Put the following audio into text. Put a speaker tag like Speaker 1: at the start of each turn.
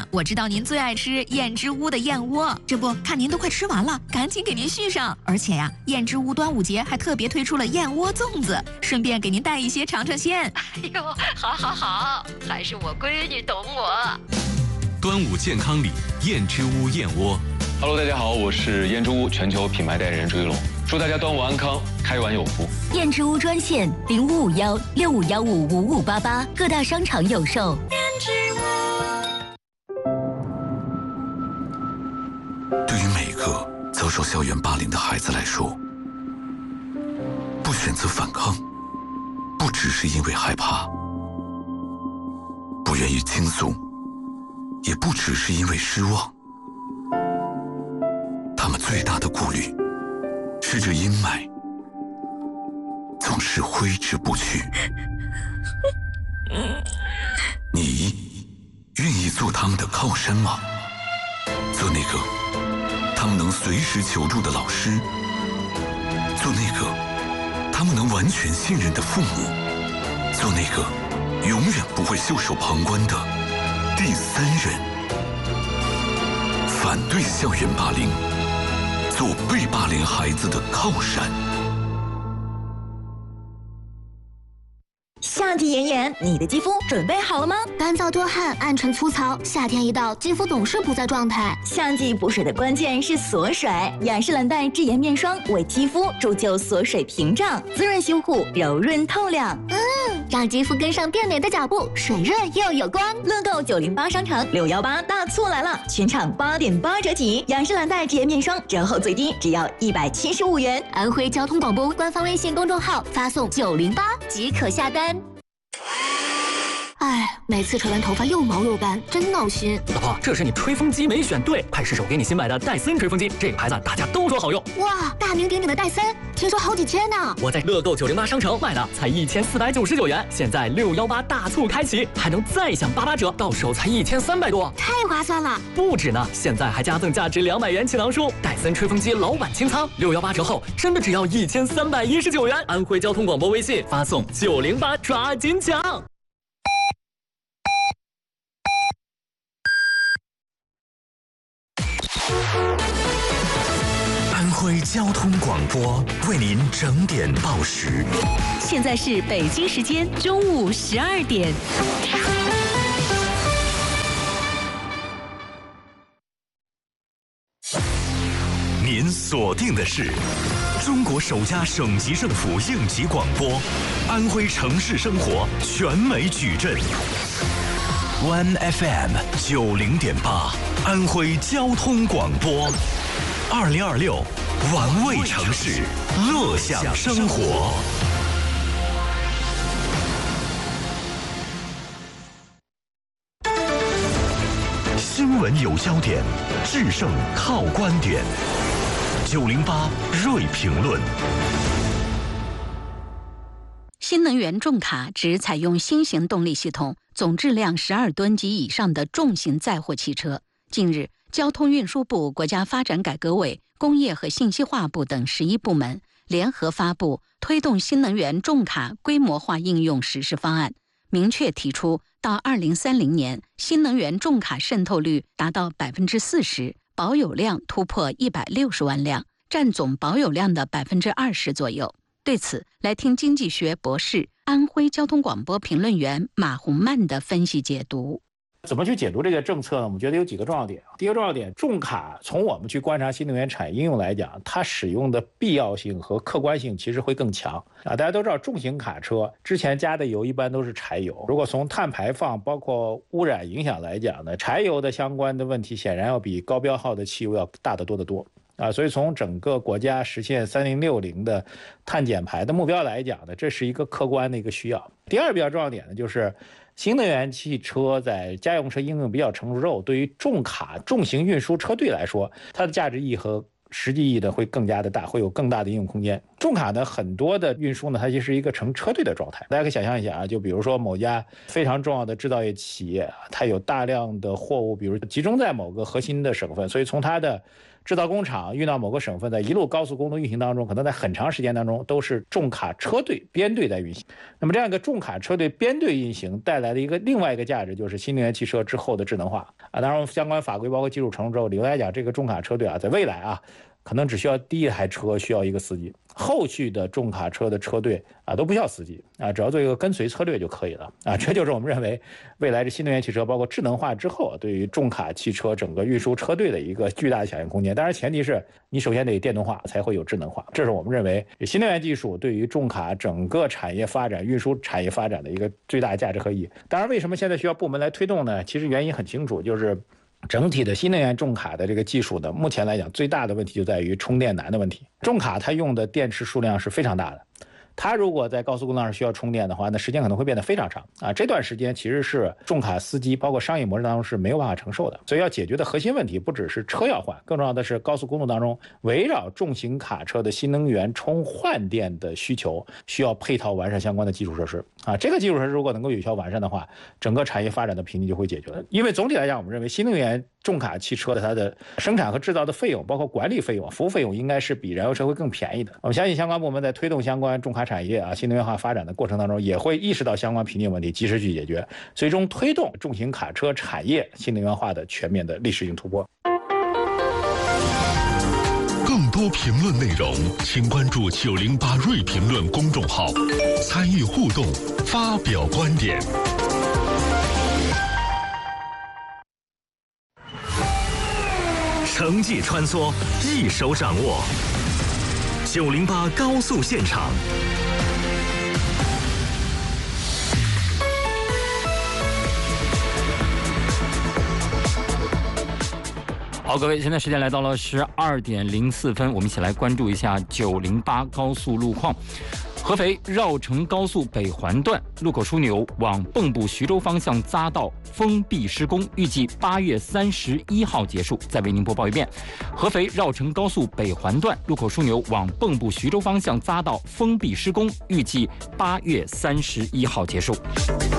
Speaker 1: 我知道您最爱吃燕之屋的燕窝，这不看您都快吃完了，赶紧给您续上。而且呀，燕之屋端午节还特别推出了燕窝粽子，顺便给您带一些尝尝鲜。
Speaker 2: 哎呦，好，还是我闺女懂我。
Speaker 3: 端午健康礼，燕之屋燕窝。
Speaker 4: Hello， 大家好，我是燕之屋全球品牌代言人朱一龙，祝大家端午安康，开碗有福。
Speaker 5: 燕之屋专线0551655588，各大商场有售。
Speaker 1: 燕之屋。
Speaker 6: 对于每个遭受校园霸凌的孩子来说，不选择反抗，不只是因为害怕，不愿意倾诉，也不只是因为失望。他们最大的顾虑是这阴霾总是挥之不去。你愿意做他们的靠山吗？做那个他们能随时求助的老师，做那个他们能完全信任的父母，做那个永远不会袖手旁观的第三人。反对校园霸凌，做被霸凌孩子的靠山。
Speaker 7: 夏季炎炎，你的肌肤准备好了吗？
Speaker 8: 干燥多汗、暗沉粗糙，夏天一到，肌肤总是不在状态。
Speaker 7: 夏季补水的关键是锁水，雅诗兰黛智妍面霜为肌肤铸就锁水屏障，滋润修护，柔润透亮。
Speaker 8: 让肌肤跟上变美的脚步，水润又有光。
Speaker 7: 乐购908商城618大促来了，全场8.8折起，雅诗兰黛智妍面霜折后最低只要175元。
Speaker 8: 安徽交通广播官方微信公众号发送908即可下单。哎，每次吹完头发又毛又干，真闹心。
Speaker 9: 老婆，这是你吹风机没选对，快试试我给你新买的戴森吹风机，这个牌子大家都说好用。
Speaker 8: 哇，大名鼎鼎的戴森，听说好几千呢。
Speaker 9: 我在乐购908商城买的，才1499元，现在618大促开启，还能再享88折，到手才1300多，
Speaker 8: 太划算了。
Speaker 9: 不止呢，现在还加赠价值200元气囊书，戴森吹风机老板清仓，618折后真的只要1319元。安徽交通广播微信发送908，抓紧抢。
Speaker 10: 安徽交通广播为您整点报时。
Speaker 5: 现在是北京时间中午12点。
Speaker 10: 您锁定的是中国首家省级政府应急广播，安徽城市生活全美矩阵。One FM 90.8，安徽交通广播，2026玩味城市，乐享生活。新闻有焦点，制胜靠观点。908锐评论。
Speaker 5: 新能源重卡指采用新型动力系统，总质量12吨及以上的重型载货汽车。近日，交通运输部、国家发展改革委、工业和信息化部等11部门联合发布推动新能源重卡规模化应用实施方案，明确提出，到2030年，新能源重卡渗透率达到40%，保有量突破160万辆，占总保有量的20%左右。对此，来听经济学博士、安徽交通广播评论员马红曼的分析解读。
Speaker 11: 怎么去解读这个政策呢？我们觉得有几个重要点。第一个重要点，重卡从我们去观察新能源产业应用来讲，它使用的必要性和客观性其实会更强啊。大家都知道，重型卡车之前加的油一般都是柴油，如果从碳排放包括污染影响来讲呢，柴油的相关的问题显然要比高标号的汽油要大得多得多啊。所以从整个国家实现3060的碳减排的目标来讲呢，这是一个客观的一个需要。第二个比较重要点呢，就是新能源汽车在家用车应用比较成熟之后，对于重卡重型运输车队来说，它的价值意义和实际意义呢会更加的大，会有更大的应用空间。重卡呢很多的运输呢，它就是一个成车队的状态。大家可以想象一下啊，就比如说某家非常重要的制造业企业，它有大量的货物，比如集中在某个核心的省份，所以从它的制造工厂运到某个省份的一路高速公路运行当中，可能在很长时间当中都是重卡车队编队在运行。那么这样一个重卡车队编队运行带来的另外一个价值，就是新能源汽车之后的智能化啊。当然，相关法规包括技术成熟之后，理论来讲，这个重卡车队啊，在未来啊，可能只需要第一台车需要一个司机，后续的重卡车的车队啊都不需要司机啊，只要做一个跟随策略就可以了啊。这就是我们认为未来的新能源汽车包括智能化之后，对于重卡汽车整个运输车队的一个巨大的想象空间。当然，前提是你首先得电动化，才会有智能化。这是我们认为新能源技术对于重卡整个产业发展、运输产业发展的一个最大价值和意义。当然，为什么现在需要部门来推动呢？其实原因很清楚，就是整体的新能源重卡的这个技术呢，目前来讲最大的问题就在于充电难的问题。重卡它用的电池数量是非常大的，它如果在高速公路上需要充电的话，那时间可能会变得非常长啊。这段时间其实是重卡司机包括商业模式当中是没有办法承受的。所以要解决的核心问题不只是车要换，更重要的是高速公路当中围绕重型卡车的新能源充换电的需求，需要配套完善相关的基础设施啊。这个基础设施如果能够有效完善的话，整个产业发展的瓶颈就会解决了。因为总体来讲，我们认为新能源重卡汽车的它的生产和制造的费用，包括管理费用、服务费用，应该是比燃油车会更便宜的。我们相信相关部门在推动相关重卡产业啊新能源化发展的过程当中，也会意识到相关瓶颈问题，及时去解决，最终推动重型卡车产业新能源化的全面的历史性突破。
Speaker 12: 更多评论内容，请关注908瑞评论公众号，参与互动，发表观点。
Speaker 10: 城际穿梭，一手掌握。908高速现场。
Speaker 13: 好，各位，现在时间来到了12点04分，我们一起来关注一下908高速路况。合肥绕城高速北环段路口枢纽往蚌埠徐州方向匝道封闭施工，预计8月31号结束。再为您播报一遍：合肥绕城高速北环段路口枢纽往蚌埠徐州方向匝道封闭施工，预计8月31号结束。